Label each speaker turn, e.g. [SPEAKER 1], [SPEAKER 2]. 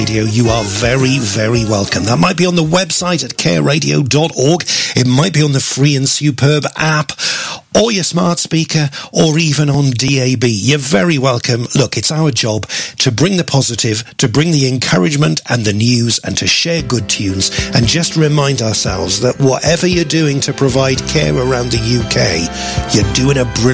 [SPEAKER 1] Radio, you are very, very welcome. That might be on the website at careradio.org. It might be on the free and superb app, or your smart speaker, or even on DAB. You're very welcome. Look, it's our job to bring the positive, to bring the encouragement and the news, and to share good tunes, and just remind ourselves that whatever you're doing to provide care around the UK, you're doing a brilliant